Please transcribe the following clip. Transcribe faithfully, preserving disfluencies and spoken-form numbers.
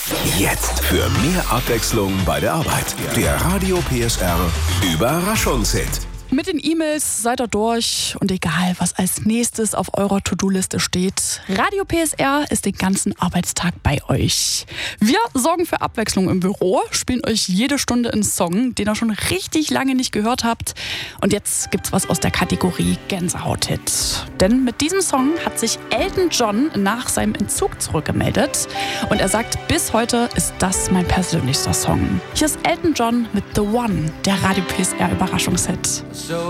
Jetzt für mehr Abwechslung bei der Arbeit. Der Radio P S R Überraschungshit. Mit den E-Mails seid ihr durch und egal, was als nächstes auf eurer To-Do-Liste steht, Radio P S R ist den ganzen Arbeitstag bei euch. Wir sorgen für Abwechslung im Büro, spielen euch jede Stunde einen Song, den ihr schon richtig lange nicht gehört habt. Und jetzt gibt's was aus der Kategorie Gänsehaut-Hit. Denn mit diesem Song hat sich Elton John nach seinem Entzug zurückgemeldet. Und er sagt, bis heute ist das mein persönlichster Song. Hier ist Elton John mit The One, der Radio P S R Überraschungshit. So